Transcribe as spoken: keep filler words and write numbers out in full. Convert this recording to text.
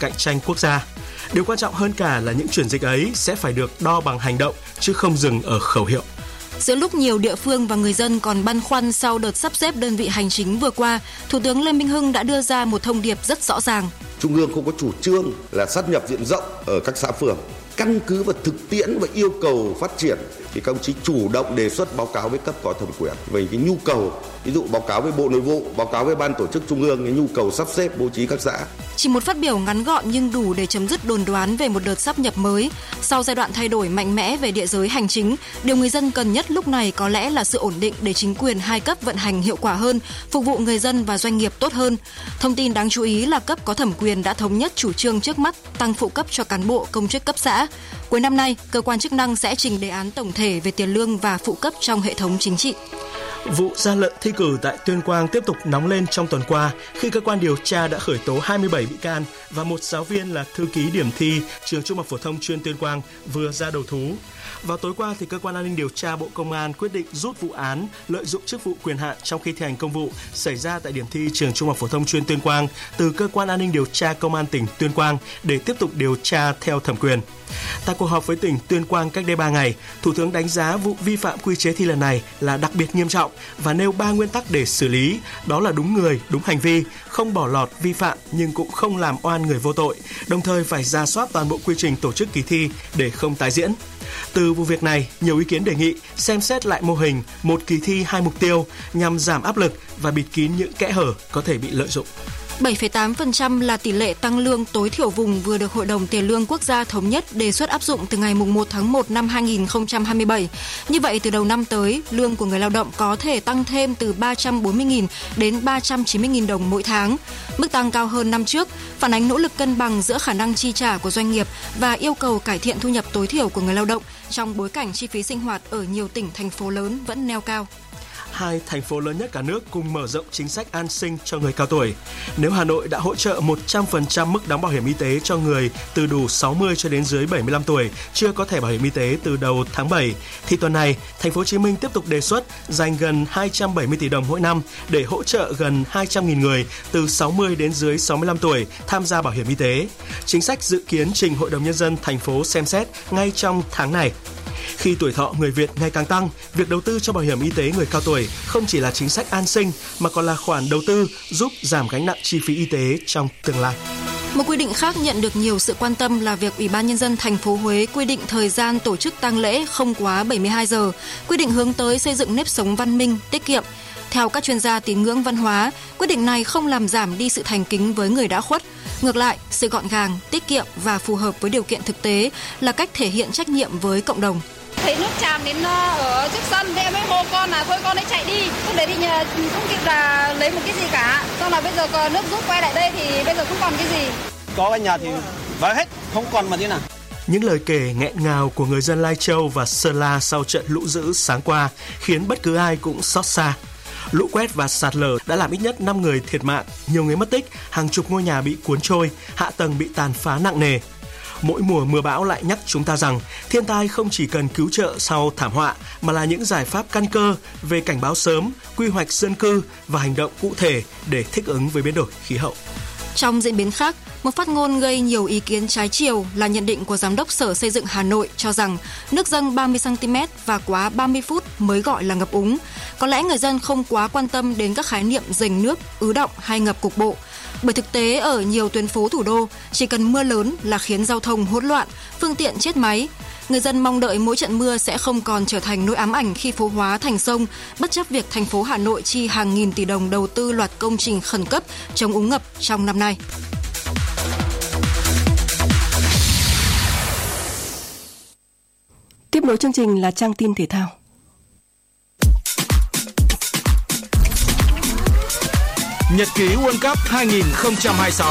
cạnh tranh quốc gia. Điều quan trọng hơn cả là những chuyển dịch ấy sẽ phải được đo bằng hành động chứ không dừng ở khẩu hiệu. Giữa lúc nhiều địa phương và người dân còn băn khoăn sau đợt sắp xếp đơn vị hành chính vừa qua, Thủ tướng Lê Minh Hưng đã đưa ra một thông điệp rất rõ ràng. Trung ương không có chủ trương là sát nhập diện rộng ở các xã phường. Căn cứ vào thực tiễn và yêu cầu phát triển thì các ông chí chủ động đề xuất báo cáo với cấp có thẩm quyền về cái nhu cầu, ví dụ báo cáo với Bộ Nội vụ, báo cáo với Ban Tổ chức Trung ương cái nhu cầu sắp xếp bố trí các xã. Chỉ một phát biểu ngắn gọn nhưng đủ để chấm dứt đồn đoán về một đợt sáp nhập mới. Sau giai đoạn thay đổi mạnh mẽ về địa giới hành chính, điều người dân cần nhất lúc này có lẽ là sự ổn định để chính quyền hai cấp vận hành hiệu quả hơn, phục vụ người dân và doanh nghiệp tốt hơn. Thông tin đáng chú ý là cấp có thẩm quyền đã thống nhất chủ trương trước mắt tăng phụ cấp cho cán bộ công chức cấp xã. Cuối năm nay, cơ quan chức năng sẽ trình đề án tổng thể về tiền lương và phụ cấp trong hệ thống chính trị. Vụ gian lận thi cử tại Tuyên Quang tiếp tục nóng lên trong tuần qua khi cơ quan điều tra đã khởi tố hai mươi bảy bị can và một giáo viên là thư ký điểm thi trường Trung học phổ thông chuyên Tuyên Quang vừa ra đầu thú. Vào tối qua thì cơ quan an ninh điều tra Bộ Công an quyết định rút vụ án lợi dụng chức vụ quyền hạn trong khi thi hành công vụ xảy ra tại điểm thi trường Trung học phổ thông chuyên Tuyên Quang từ cơ quan an ninh điều tra Công an tỉnh Tuyên Quang để tiếp tục điều tra theo thẩm quyền. Tại cuộc họp với tỉnh Tuyên Quang cách đây ba ngày, Thủ tướng đánh giá vụ vi phạm quy chế thi lần này là đặc biệt nghiêm trọng và nêu ba nguyên tắc để xử lý, đó là đúng người, đúng hành vi, không bỏ lọt vi phạm nhưng cũng không làm oan người vô tội, đồng thời phải rà soát toàn bộ quy trình tổ chức kỳ thi để không tái diễn. Từ vụ việc này, nhiều ý kiến đề nghị xem xét lại mô hình một kỳ thi hai mục tiêu nhằm giảm áp lực và bịt kín những kẽ hở có thể bị lợi dụng. bảy phẩy tám phần trăm là tỷ lệ tăng lương tối thiểu vùng vừa được Hội đồng Tiền lương Quốc gia thống nhất đề xuất áp dụng từ ngày mùng một tháng một năm hai nghìn không trăm hai mươi bảy. Như vậy, từ đầu năm tới, lương của người lao động có thể tăng thêm từ ba trăm bốn mươi nghìn đến ba trăm chín mươi nghìn đồng mỗi tháng. Mức tăng cao hơn năm trước, phản ánh nỗ lực cân bằng giữa khả năng chi trả của doanh nghiệp và yêu cầu cải thiện thu nhập tối thiểu của người lao động trong bối cảnh chi phí sinh hoạt ở nhiều tỉnh, thành phố lớn vẫn neo cao. Hai thành phố lớn nhất cả nước cùng mở rộng chính sách an sinh cho người cao tuổi. Nếu Hà Nội đã hỗ trợ một trăm phần trăm mức đóng bảo hiểm y tế cho người từ đủ sáu mươi cho đến dưới bảy mươi lăm tuổi chưa có thẻ bảo hiểm y tế từ đầu tháng bảy, thì tuần này, Thành phố Hồ Chí Minh tiếp tục đề xuất dành gần hai trăm bảy mươi tỷ đồng mỗi năm để hỗ trợ gần hai trăm nghìn người từ sáu mươi đến dưới sáu mươi lăm tuổi tham gia bảo hiểm y tế. Chính sách dự kiến trình Hội đồng Nhân dân thành phố xem xét ngay trong tháng này. Khi tuổi thọ người Việt ngày càng tăng, việc đầu tư cho bảo hiểm y tế người cao tuổi không chỉ là chính sách an sinh mà còn là khoản đầu tư giúp giảm gánh nặng chi phí y tế trong tương lai. Một quy định khác nhận được nhiều sự quan tâm là việc Ủy ban Nhân dân thành phố Huế quy định thời gian tổ chức tang lễ không quá bảy mươi hai giờ, quy định hướng tới xây dựng nếp sống văn minh, tiết kiệm. Theo các chuyên gia tín ngưỡng văn hóa, quyết định này không làm giảm đi sự thành kính với người đã khuất. Ngược lại, sự gọn gàng, tiết kiệm và phù hợp với điều kiện thực tế là cách thể hiện trách nhiệm với cộng đồng. Thấy nước tràn đến ở trước sân, thế em mới hô con là thôi con ấy chạy đi. Lúc đấy đi nhờ không kịp là lấy một cái gì cả. Xong là bây giờ còn nước rút quay lại đây thì bây giờ không còn cái gì. Có ở nhà thì vỡ hết, không còn mà thế nào. Những lời kể nghẹn ngào của người dân Lai Châu và Sơn La sau trận lũ dữ sáng qua khiến bất cứ ai cũng xót xa. Lũ quét và sạt lở đã làm ít nhất năm người thiệt mạng, nhiều người mất tích, hàng chục ngôi nhà bị cuốn trôi, hạ tầng bị tàn phá nặng nề. Mỗi mùa mưa bão lại nhắc chúng ta rằng thiên tai không chỉ cần cứu trợ sau thảm họa mà là những giải pháp căn cơ về cảnh báo sớm, quy hoạch dân cư và hành động cụ thể để thích ứng với biến đổi khí hậu. Trong diễn biến khác, một phát ngôn gây nhiều ý kiến trái chiều là nhận định của Giám đốc Sở Xây dựng Hà Nội cho rằng nước dâng ba mươi xăng-ti-mét và quá ba mươi phút mới gọi là ngập úng. Có lẽ người dân không quá quan tâm đến các khái niệm dềnh nước, ứ động hay ngập cục bộ. Bởi thực tế ở nhiều tuyến phố thủ đô, chỉ cần mưa lớn là khiến giao thông hỗn loạn, phương tiện chết máy. Người dân mong đợi mỗi trận mưa sẽ không còn trở thành nỗi ám ảnh khi phố hóa thành sông, bất chấp việc thành phố Hà Nội chi hàng nghìn tỷ đồng đầu tư loạt công trình khẩn cấp chống úng ngập trong năm nay. Tiếp nối chương trình là trang tin thể thao. Nhật ký World Cup hai không hai sáu.